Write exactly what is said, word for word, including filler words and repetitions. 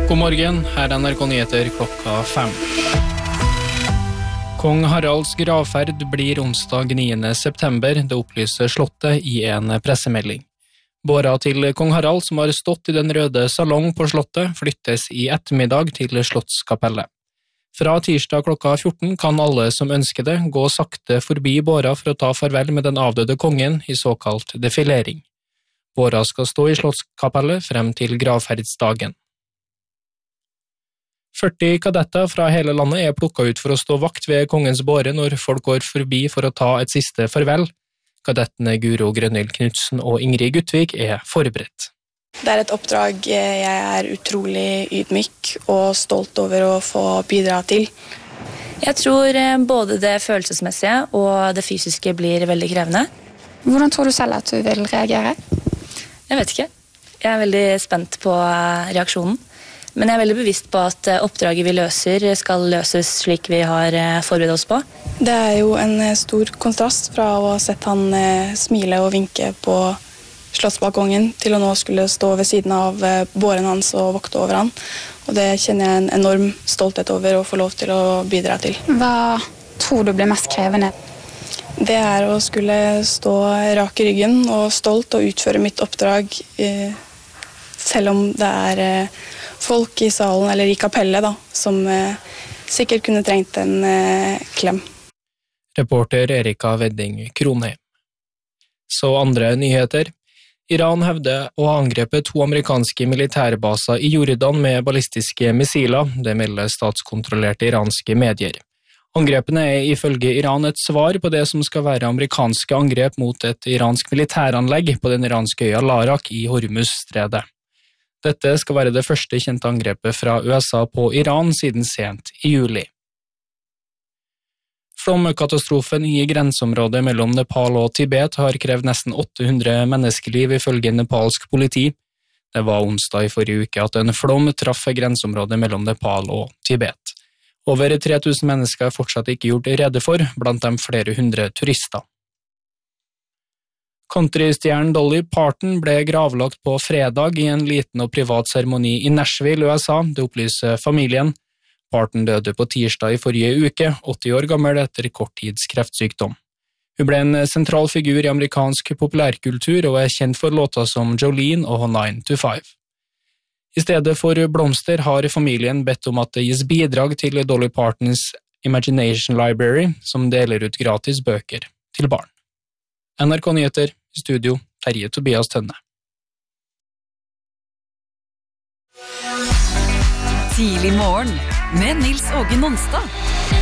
God morgen, her er N R K Nyheter klokka fem. Kong Haralds gravferd blir onsdag niende september, det opplyser Slottet i en pressemelding. Båra til kong Harald, som har stått i den røde salong på Slottet, flyttes i ettermiddag til Slottskapellet. Fra tirsdag klokka fjorten kan alle som ønsker det gå sakte forbi båra for å ta farvel med den avdøde kongen i såkalt defilering. Båra skal stå i Slottskapellet frem til gravferdsdagen. førti kadetter fra hele landet er plukket ut for å stå vakt ved kongens båre når folk går forbi for å ta et siste farvel. Kadettene Guro Grønhild Knudsen og Ingrid Guttvik er forberedt. Det er et oppdrag jeg er utrolig ydmyk og stolt over å få bidra til. Jeg tror både det følelsesmessige og det fysiske blir veldig krevende. Hvordan tror du selv at du vil reagere? Jeg vet ikke. Jeg er veldig spent på reaksjonen. Men jeg er veldig bevisst på at oppdraget vi løser skal løses slik vi har forberedt oss på. Det er jo en stor kontrast fra å ha sett han smile og vinke på slottsbalkongen til å nå skulle stå ved siden av båren hans og vokte over han. Og det kjenner jeg en enorm stolthet over å få lov til å bidra til. Hva tror du blir mest krevende? Det er å skulle stå rak i ryggen og stolt og utføre mitt oppdrag, selv om det er folk i salen eller i kapellet da, som eh, sikkert kunne trengt en eh, klem. Reporter Erika Wedding Kronheim. Så andre nyheter. Iran hevder å ha angrepet to amerikanske militærbaser i Jordan med ballistiske missiler, det melder statskontrollerte iranske medier. Angrepene er ifølge Iran et svar på det som skal være amerikanske angrep mot et iransk militæranlegg på den iranske øya Larak i Hormuz-stredet. Dette skal være det første kjente angrepet fra U S A på Iran siden sent i juli. Flomkatastrofen i grenseområdet mellom Nepal og Tibet har krevd nesten åtte hundre menneskeliv ifølge nepalsk politi. Det var onsdag i forrige uke at en flom traff grenseområdet mellom Nepal og Tibet. Over tre tusen mennesker er fortsatt ikke gjort rede for, blant dem flere hundre turister. Countrystjernen Dolly Parton ble gravlagt på fredag i en liten og privat seremoni i Nashville, U S A, det opplyser familien. Parton døde på tirsdag i forrige uke, åtti år gammel etter kort tids kreftsykdom. Hun ble en sentral figur i amerikansk populærkultur og er kjent for låter som Jolene og nine to five. I stedet for blomster har familien bedt om at det gis bidrag til Dolly Partons Imagination Library, som deler ut gratis bøker til barn. N R K Nyheter, i studio, Terje Tobias Tønne. Tidlig morgen med Nils Åge Nonstad.